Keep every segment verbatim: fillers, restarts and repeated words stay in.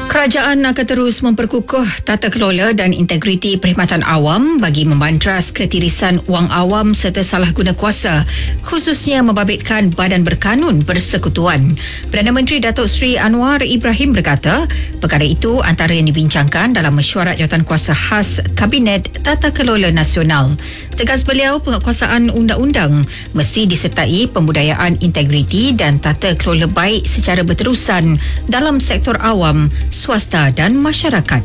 Kerajaan akan terus memperkukuh tata kelola dan integriti perkhidmatan awam bagi membantras ketirisan wang awam serta salah guna kuasa, khususnya membabitkan Badan Berkanun Persekutuan. Perdana Menteri Datuk Seri Anwar Ibrahim berkata, perkara itu antara yang dibincangkan dalam mesyuarat jawatankuasa khas Kabinet Tata Kelola Nasional. Tegas beliau, penguatkuasaan undang-undang mesti disertai pembudayaan integriti dan tata kelola baik secara berterusan dalam sektor awam, swasta dan masyarakat.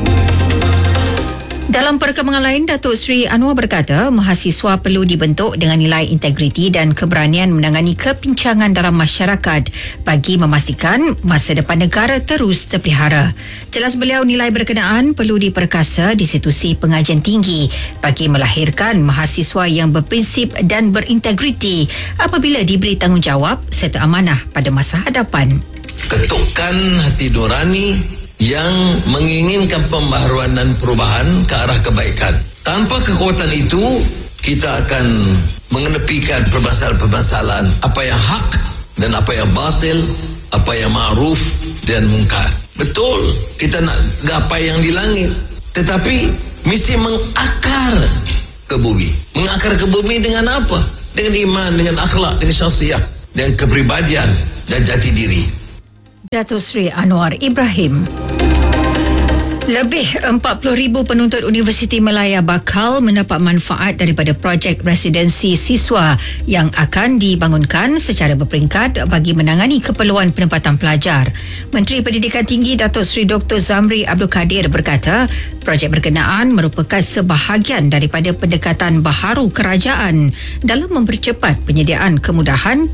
Dalam perkembangan lain, Datuk Seri Anwar berkata, mahasiswa perlu dibentuk dengan nilai integriti dan keberanian menangani kepincangan dalam masyarakat bagi memastikan masa depan negara terus terpelihara. Jelas beliau, nilai berkenaan perlu diperkasa di institusi pengajian tinggi bagi melahirkan mahasiswa yang berprinsip dan berintegriti apabila diberi tanggungjawab serta amanah pada masa hadapan. Ketukkan hati nurani yang menginginkan pembaharuan dan perubahan ke arah kebaikan. Tanpa kekuatan itu, kita akan mengenepikan permasalahan-permasalahan apa yang hak dan apa yang batil, apa yang ma'ruf dan mungkar. Betul, kita nak gapai yang di langit, tetapi mesti mengakar ke bumi. Mengakar ke bumi dengan apa? Dengan iman, dengan akhlak, dengan syahsiah, dengan kepribadian dan jati diri. Datuk Seri Anwar Ibrahim. Lebih empat puluh ribu penuntut Universiti Malaya bakal mendapat manfaat daripada projek residensi siswa yang akan dibangunkan secara berperingkat bagi menangani keperluan penempatan pelajar. Menteri Pendidikan Tinggi Datuk Seri Doktor Zamri Abdul Kadir berkata, projek berkenaan merupakan sebahagian daripada pendekatan baharu kerajaan dalam mempercepat penyediaan kemudahan